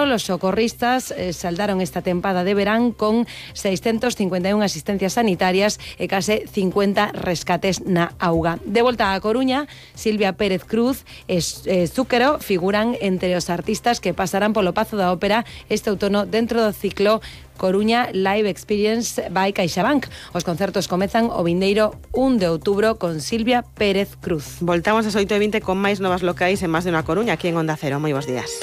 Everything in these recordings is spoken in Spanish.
Ferrol, os socorristas saldaron esta tempada de verán con 651 asistencias sanitarias e case 50 rescates na auga. De volta a Coruña, Silvia Pérez Cruz e Zúquero figuran entre os artistas que pasarán polo Pazo da Ópera este outono dentro do ciclo Coruña Live Experience by CaixaBank. Os concertos comezan o vindeiro 1 de outubro con Silvia Pérez Cruz. Voltamos ás 8:20 con máis novas locais en Más de unha Coruña, aquí en Onda Cero. Moi bons días.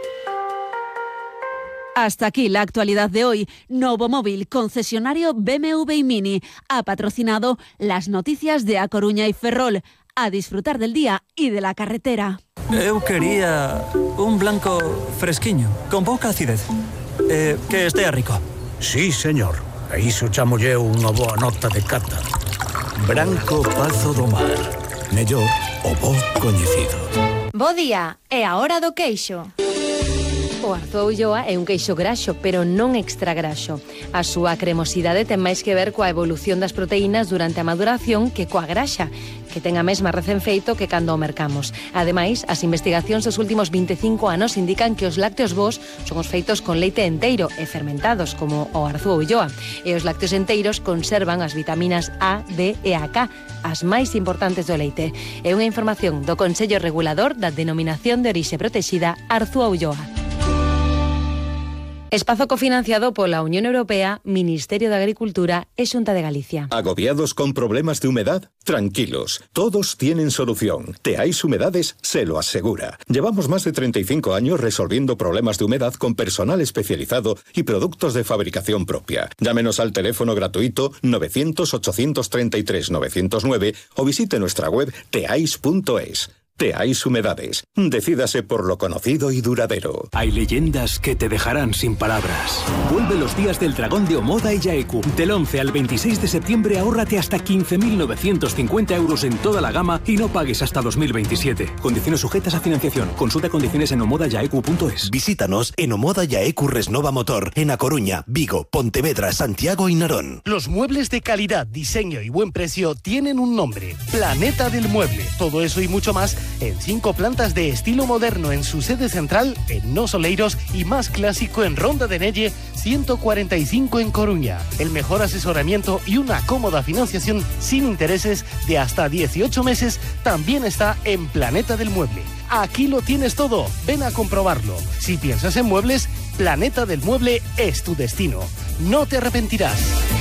Hasta aquí la actualidad de hoy. Novo Móvil, concesionario BMW y Mini, ha patrocinado las noticias de A Coruña y Ferrol. A disfrutar del día y de la carretera. Eu quería un blanco fresquiño, con pouca acidez. Que estea rico. Sí, señor. A iso chamolle unha boa nota de cata. Branco Pazo do Mar. Mellor o bo coñecido. Bo día, é a hora do queixo. O Arzuá Ulloa é un queixo graxo, pero non extra graxo. A súa cremosidade ten máis que ver coa evolución das proteínas durante a maduración que coa graxa, que ten a mesma recén feito que cando o mercamos. Ademais, as investigacións dos últimos 25 anos indican que os lácteos bos son os feitos con leite enteiro e fermentados, como o Arzuá Ulloa. E os lácteos enteiros conservan as vitaminas A, D e a K, as máis importantes do leite. É unha información do Consello Regulador da Denominación de Orixe Protexida Arzuá Ulloa. Espazo cofinanciado pola Unión Europea, Ministerio de Agricultura e Xunta de Galicia. ¿Agobiados con problemas de humedad? Tranquilos, todos tienen solución. Teais Humedades se lo asegura. Llevamos más de 35 años resolviendo problemas de humedad con personal especializado y productos de fabricación propia. Llámenos al teléfono gratuito 900-833-909 o visite nuestra web teais.es. Teais Humedades. Decídase por lo conocido y duradero. Hay leyendas que te dejarán sin palabras. Vuelve los días del dragón de Omoda y Yaeku. Del 11 al 26 de septiembre ahórrate hasta 15.950 euros en toda la gama y no pagues hasta 2027. Condiciones sujetas a financiación. Consulta condiciones en omodayaeku.es. Visítanos en Omoda Yaeku Resnova Motor, en A Coruña, Vigo, Pontevedra, Santiago y Narón. Los muebles de calidad, diseño y buen precio tienen un nombre: Planeta del Mueble. Todo eso y mucho más en 5 plantas de estilo moderno en su sede central en Nos Oleiros y más clásico en Ronda de Nelle 145 en Coruña. El mejor asesoramiento y una cómoda financiación sin intereses de hasta 18 meses también está en Planeta del Mueble. Aquí lo tienes todo, ven a comprobarlo. Si piensas en muebles, Planeta del Mueble es tu destino. No te arrepentirás.